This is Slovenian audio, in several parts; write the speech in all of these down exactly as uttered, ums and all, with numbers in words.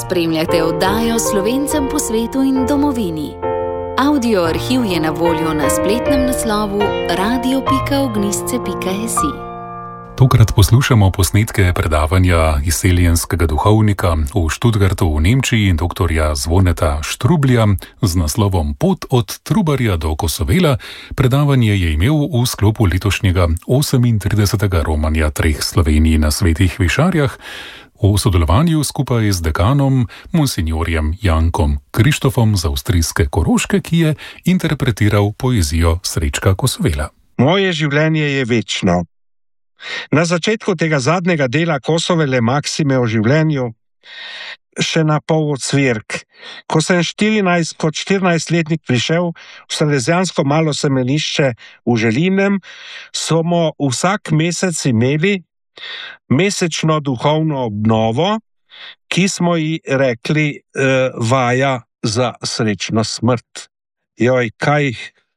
Spremljate oddajo Slovencem po svetu in domovini. Audio arhiv je na voljo na spletnem naslovu radio pika ognjišče pika si. Tokrat poslušamo posnetke predavanja izseljenskega duhovnika v Študgartu v Nemčiji doktorja Zvoneta Štrublja z naslovom Pot od Trubarja do Kosovela. Predavanje je imel v sklopu letošnjega osemintridesetega romanja treh Slovenij na Svetih Višarjah v sodelovanju skupaj z dekanom monsinjorjem Jankom Krištofom z avstrijske Koroške, ki je interpretiral poezijo Srečka Kosovela. Moje življenje je večno. Na začetku tega zadnjega dela Kosovele maksime o življenju, še na pol odsvirk, ko sem štirinajst, kot štirinajstletnik prišel v salezijansko malo semenišče v Želinem, smo vsak mesec imeli mesečno duhovno obnovo, ki smo ji rekli eh, vaja za srečno smrt. Joj, kaj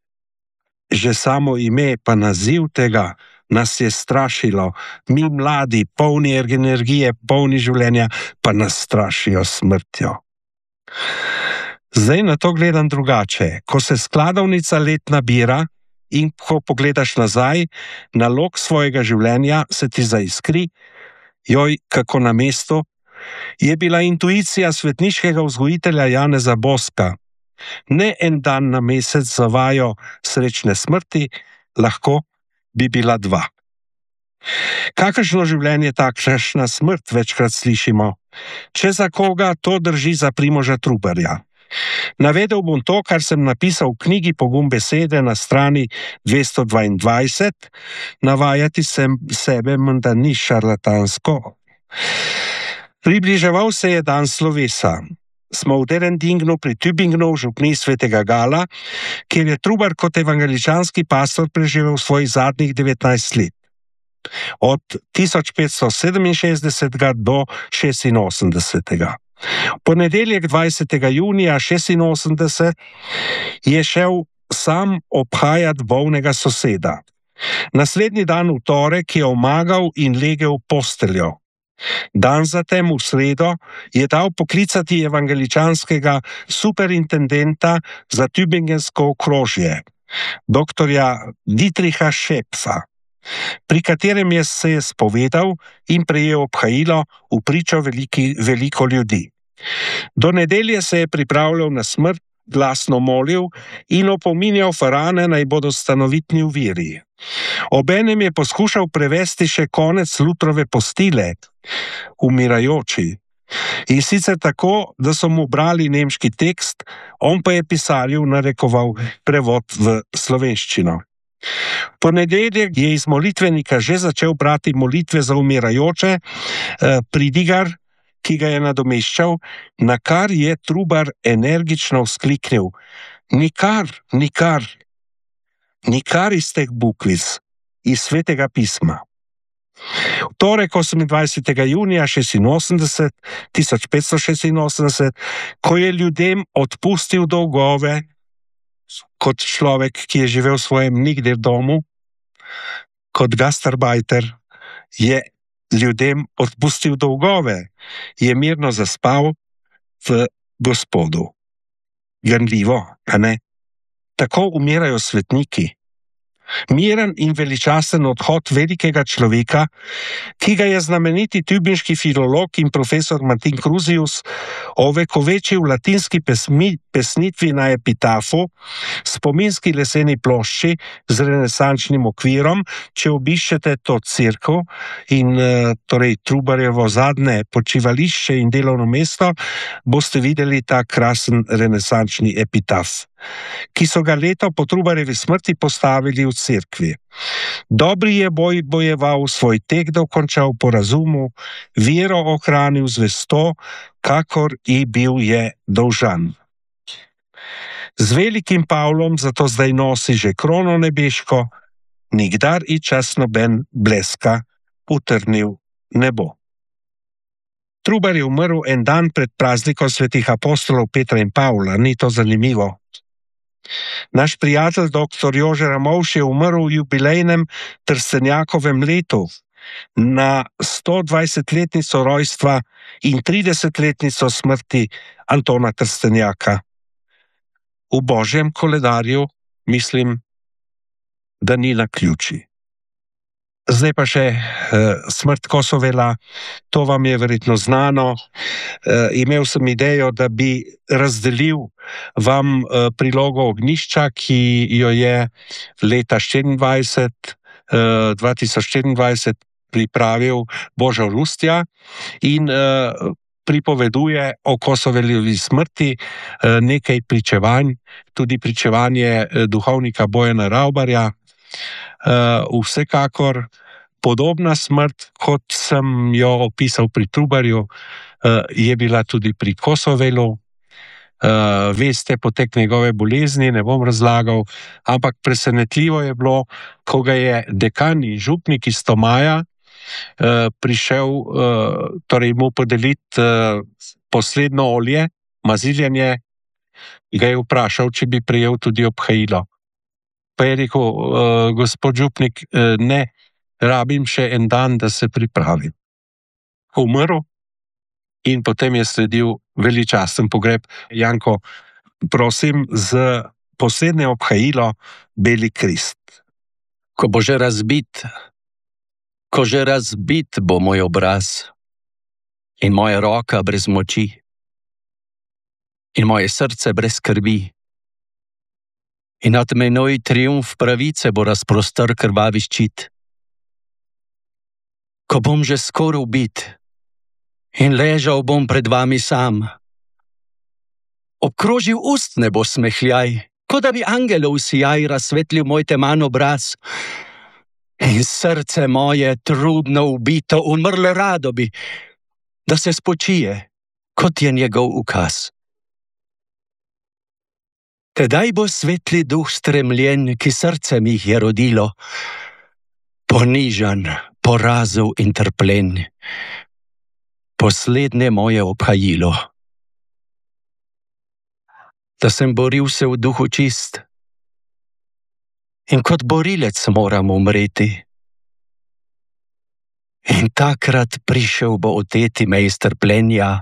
že samo ime pa naziv tega nas je strašilo. Mi mladi, polni energije, polni življenja, pa nas strašijo smrtjo. Zdaj na to gledam drugače. Ko se skladovnica let nabira in ko pogledaš nazaj na lok svojega življenja, se ti zaiskri, joj, kako na mestu, je bila intuicija svetniškega vzgojitelja Janeza Boska. Ne en dan na mesec za vajo srečne smrti, lahko bi bila dva. Kakršno življenje, takšna smrt, večkrat slišimo. Če za koga, to drži za Primoža Trubarja. Navedel bom to, kar sem napisal v knjigi Pogum besede na strani dvesto dvaindvajset. Navajati sem sebe menda ni šarlatansko. Približeval se je dan slovesa. Smo v Derendingnu pri Tübingenu v župniji Svetega Gala, kjer je Trubar kot evangeličanski pastor preživel svojih zadnjih devetnajst let. Od tisoč petsto sedeminšestdesetega do šestinosemdesetega. V ponedeljek dvajsetega junija šestinosemdeset je šel sam obhajati bolnega soseda. Naslednji dan v torek je omagal in legel v posteljo. Dan zatem v sredo je dal poklicati evangeličanskega superintendenta za Tübingensko okrožje, doktorja Dietricha Schepfa, pri katerem je se je spovedal in prejel obhajilo v pričo veliki, veliko ljudi. Do nedelje se je pripravljal na smrt, glasno molil in opominjal farane, naj bodo stanovitni v veri. Obenem je poskušal prevesti še konec Lutrove postile, umirajoči. In sicer tako, da so mu brali nemški tekst, on pa je pisarju narekoval prevod v slovenščino. V ponedeljek je iz molitvenika že začel brati molitve za umirajoče, eh, pridigar, ki ga je nadomeščal, na kar je Trubar energično vzkliknil: Nikar, nikar, nikar iz teh bukvic, iz Svetega pisma. V torek osemindvajsetega junija šestinosemdeset, tisoč petsto šestinosemdeset, ko je ljudem odpustil dolgove, kot človek, ki je živel v svojem nikdar domu, kot gastarbajter, je ljudem odpustil dolgove, je mirno zaspal v Gospodu. Ganljivo, a ne? Tako umirajo svetniki. Miren in veličasten odhod velikega človeka, ki ga je znameniti tübinški filolog in profesor Martin Crusius ovekovečil v latinski pesmi, pesnitvi na epitafu, spominski leseni plošči z renesančnim okvirom. Če obiščete to cerkev in torej Trubarjevo zadnje počivališče in delovno mesto, boste videli ta krasen renesančni epitaf, ki so ga leto po Trubarjevi smrti postavili v cerkvi. Dobri je boj bojeval, svoj tek dokončal po razumu, vero ohranil zvesto, kakor i bil je dolžan. Z velikim Pavlom zato zdaj nosi že krono nebeško, nikdar i čas noben bleska utrnil ne bo. Trubar je umrl en dan pred praznikom svetih apostolov Petra in Pavla, ni to zanimivo? Naš prijatelj doktor Jože Ramovš je umrl v jubilejnem Trstenjakovem letu, na stodvajsetletnico rojstva in tridesetletnico smrti Antona Trstenjaka. V božjem koledarju mislim, da ni naključij. Zdaj pa še eh, smrt Kosovela, to vam je verjetno znano. Eh, imel sem idejo, da bi razdelil vam eh, prilogo Ognjišča, ki jo je leta štiriindvajset, eh, dva tisoč štiriindvajset pripravil Božo Rustja in eh, pripoveduje o Kosoveljevi smrti eh, nekaj pričevanj, tudi pričevanje eh, duhovnika Bojana Ravbarja. Uh, vsekakor podobna smrt, kot sem jo opisal pri Trubarju, uh, je bila tudi pri Kosovelu. Uh, veste, potek njegove bolezni, ne bom razlagal, ampak presenetljivo je bilo, ko ga je dekan in župnik iz Tomaja uh, prišel uh, torej mu podeliti uh, posledno olje, maziljenje, ga je vprašal, če bi prejel tudi obhajilo. Pa je rekel, uh, gospod župnik, uh, ne, rabim še en dan, da se pripravim. Umrl in potem je sledil veličasten pogreb. Janko, prosim, z poslednje obhajilo Beli krist. Ko bo že razbit, ko že razbit bo moj obraz in moja roka brez moči in moje srce brez krvi. In nad menoj triumf pravice bo razprostr krvavi ščit. Ko bom že skoraj ubit in ležal bom pred vami sam, obkrožil ust ne bo smehljaj, kot da bi angelov sijaj razsvetlil moj teman obraz. In srce moje trudno ubito umrle rado bi, da se spočije, kot je njegov ukaz. Tedaj bo svetli duh stremljen, ki srce mi jih je rodilo, ponižan, porazov in trpljen, poslednje moje obhajilo. Da sem boril se v duhu čist in kot borilec moram umreti. In takrat prišel bo oteti me iz trpljenja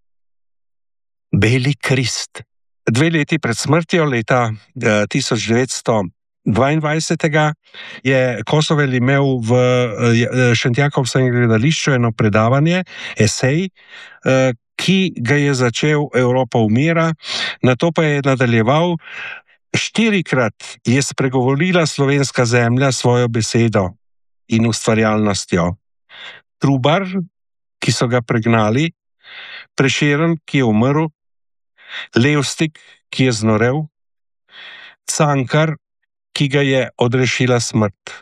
Beli krist. Dve leti pred smrtjo, leta eh, tisoč devetsto dvaindvajset, je Kosovel imel v eh, Šentjakovskem gledališču eno predavanje, esej, eh, ki ga je začel Evropa umira, nato pa je nadaljeval. Štirikrat je spregovorila slovenska zemlja svojo besedo in ustvarjalnostjo. Trubar, ki so ga pregnali, Prešeren, ki je umrl, Levstik, ki je znorel, Cankar, ki ga je odrešila smrt.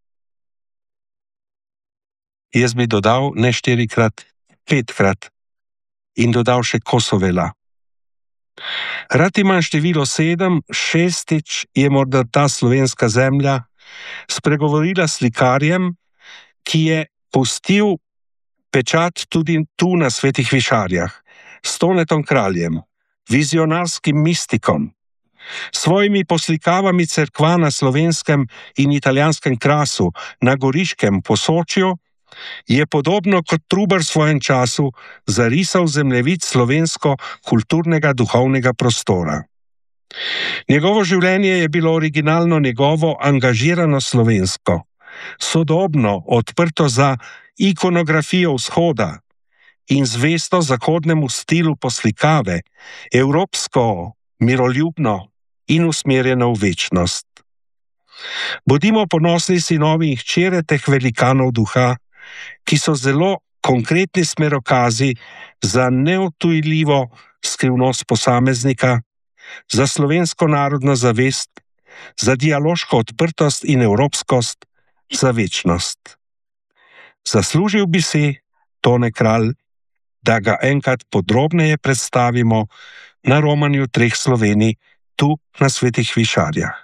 Jaz bi dodal ne štirikrat, petkrat in dodal še Kosovela. Rad imam število sedem, šestič je morda ta slovenska zemlja spregovorila slikarjem, ki je pustil pečat tudi tu na Svetih Višarjah, s Tonetom Kraljem, vizionarskim mistikom, svojimi poslikavami cerkva na slovenskem in italijanskem Krasu, na Goriškem Posočju, je podobno kot Trubar v svojem času zarisal zemljevid slovensko-kulturnega duhovnega prostora. Njegovo življenje je bilo originalno njegovo angažirano slovensko, sodobno, odprto za ikonografijo vzhoda in zvesto zahodnemu stilu poslikave, evropsko, miroljubno in usmerjeno v večnost. Bodimo ponosni sinovi in hčere teh velikanov duha, ki so zelo konkretni smerokazi za neodtujljivo skrivnost posameznika, za slovensko narodno zavest, za dialoško odprtost in evropskost, za večnost. Zaslužil bi si, Tone Kralj, da ga enkrat podrobneje predstavimo na romanju treh Slovenij tu na Svetih Višarjah.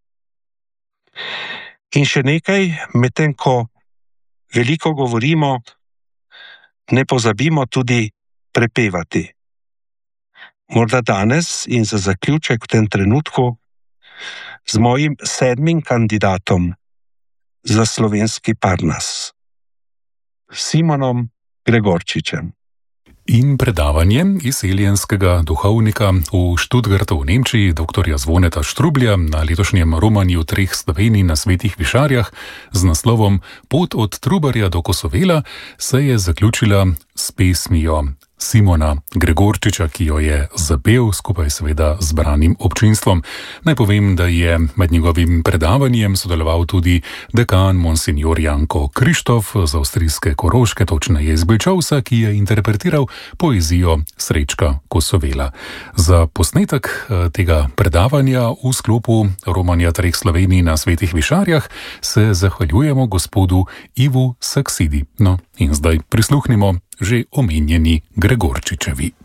In še nekaj, medtem ko veliko govorimo, ne pozabimo tudi prepevati. Morda danes in za zaključek v tem trenutku z mojim sedmim kandidatom za slovenski Parnas. Simonom Gregorčičem. In predavanje izseljenskega duhovnika v Stuttgartu v Nemčiji, doktorja Zvoneta Štrublja, na letošnjem romanju treh Slovenij na Svetih Višarjah z naslovom Pot od Trubarja do Kosovela, se je zaključila s pesmijo Simona Gregorčiča, ki jo je zapel skupaj seveda z branim občinstvom. Naj povem, da je med njegovim predavanjem sodeloval tudi dekan monsignor Janko Krištof z avstrijske Koroške, točneje iz Bilčovca, ki je interpretiral poezijo Srečka Kosovela. Za posnetek tega predavanja v sklopu romanja treh Slovenij na Svetih Višarjah se zahvaljujemo gospodu Ivu Saksidi. No, in zdaj prisluhnimo že omenjeni Gregorčičevi.